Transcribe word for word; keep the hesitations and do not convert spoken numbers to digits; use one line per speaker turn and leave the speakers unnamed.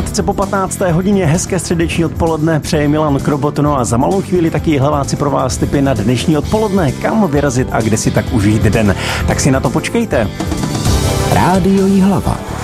Krátce po patnácté hodině hezké středeční odpoledne přeje Milan Krobot, no a za malou chvíli taky hlaváci pro vás tipy na dnešní odpoledne, kam vyrazit a kde si tak užít den. Tak si na to počkejte.
Rádio Jihlava.